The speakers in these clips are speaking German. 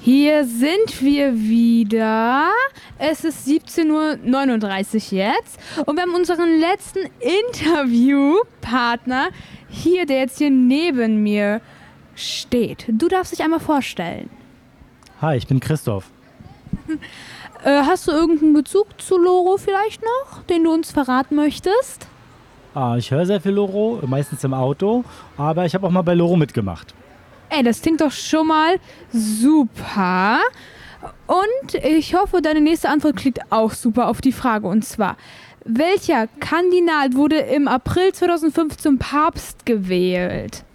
Hier sind wir wieder. Es ist 17:39 Uhr jetzt und wir haben unseren letzten Interviewpartner hier, der jetzt hier neben mir steht. Du darfst dich einmal vorstellen. Hi, ich bin Christoph. Hast du irgendeinen Bezug zu Loro vielleicht noch, den du uns verraten möchtest? Ich höre sehr viel Loro, meistens im Auto, aber ich habe auch mal bei Loro mitgemacht. Ey, das klingt doch schon mal super. Und ich hoffe, deine nächste Antwort klingt auch super auf die Frage. Und zwar, welcher Kardinal wurde im April 2005 zum Papst gewählt?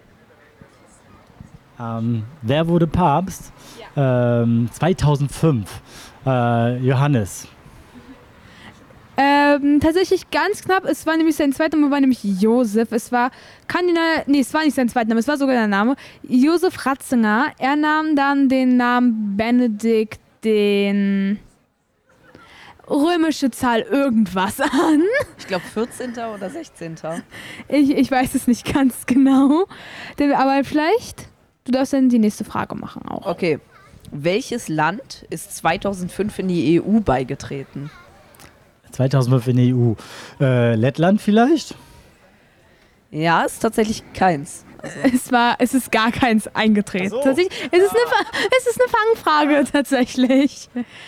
Wer wurde Papst? Ja. 2005. Johannes. Tatsächlich ganz knapp, es war nämlich sein zweiter Name, war nämlich Josef. Es war Kardinal, es war nicht sein zweiter Name, es war sogar der Name. Josef Ratzinger. Er nahm dann den Namen Benedikt, den römische Zahl irgendwas an. Ich glaube 14. oder 16. Ich weiß es nicht ganz genau. Aber vielleicht, du darfst dann die nächste Frage machen auch. Okay. Welches Land ist 2005 in die EU beigetreten? 2005 in die EU. Lettland vielleicht? Ja, ist tatsächlich keins. Also es ist gar keins eingetreten. So. Tatsächlich, es ist eine Fangfrage tatsächlich.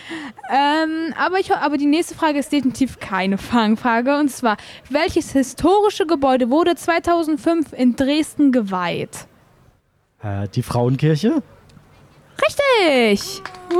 Aber die nächste Frage ist definitiv keine Fangfrage. Und zwar, welches historische Gebäude wurde 2005 in Dresden geweiht? Die Frauenkirche? Richtig!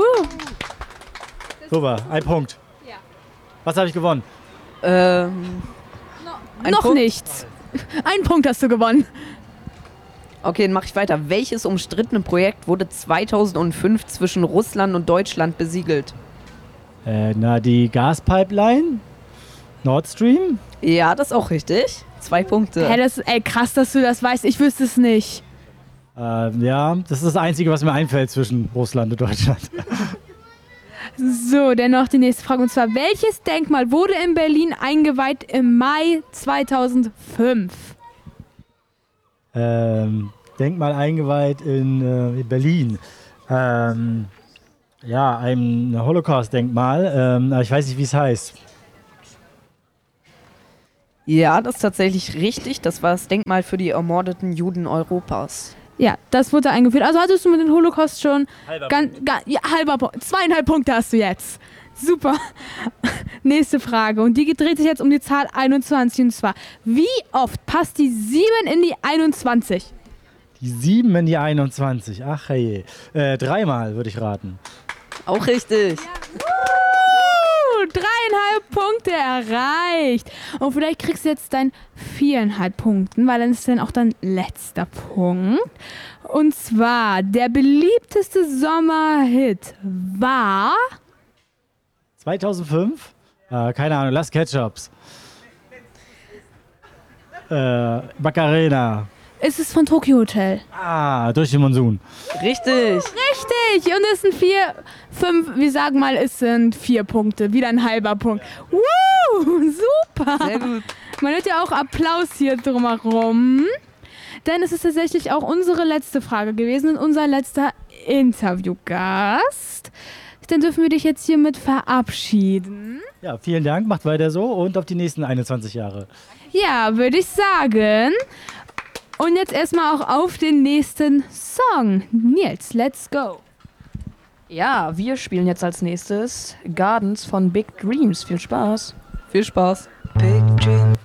Super, ein Punkt. Ja. Was habe ich gewonnen? Noch Punkt? nichts. Einen Punkt hast du gewonnen. Okay, dann mache ich weiter. Welches umstrittene Projekt wurde 2005 zwischen Russland und Deutschland besiegelt? Die Gaspipeline? Nord Stream? Ja, das ist auch richtig. 2 Punkte. Krass, dass du das weißt. Ich wüsste es nicht. Ja, das ist das Einzige, was mir einfällt zwischen Russland und Deutschland. So, dennoch die nächste Frage. Und zwar, welches Denkmal wurde in Berlin eingeweiht im Mai 2005? Denkmal eingeweiht in Berlin. Ein Holocaust-Denkmal. Aber ich weiß nicht, wie es heißt. Ja, das ist tatsächlich richtig. Das war das Denkmal für die ermordeten Juden Europas. Ja, das wurde eingeführt. Also hattest du mit dem Holocaust schon Halber halber Punkt. 2,5 Punkte hast du jetzt. Super. Nächste Frage. Und die dreht sich jetzt um die Zahl 21. Und zwar, wie oft passt die 7 in die 21? Die 7 in die 21. Ach hey. 3-mal würde ich raten. Auch richtig. 3,5 Punkte erreicht. Und vielleicht kriegst du jetzt dein 4,5 Punkten, weil dann ist dann auch dein letzter Punkt. Und zwar, der beliebteste Sommerhit war... 2005? Keine Ahnung, Las Ketchups. Macarena. Es ist von Tokyo Hotel. Durch den Monsun. Richtig. Richtig. Und es sind 4 Punkte. Wieder ein halber Punkt. Super. Sehr gut. Man hört ja auch Applaus hier drumherum. Denn es ist tatsächlich auch unsere letzte Frage gewesen und unser letzter Interviewgast. Dann dürfen wir dich jetzt hiermit verabschieden. Ja, vielen Dank. Macht weiter so und auf die nächsten 21 Jahre. Ja, würde ich sagen. Und jetzt erstmal auch auf den nächsten Song. Nils, let's go. Ja, wir spielen jetzt als nächstes Gardens von Big Dreams. Viel Spaß. Viel Spaß. Big dream